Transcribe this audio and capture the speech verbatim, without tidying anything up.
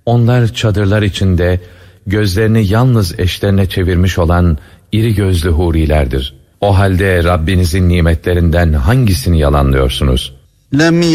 Onlar çadırlar içinde gözlerini yalnız eşlerine çevirmiş olan iri gözlü hurilerdir. O halde Rabbinizin nimetlerinden hangisini yalanlıyorsunuz? لم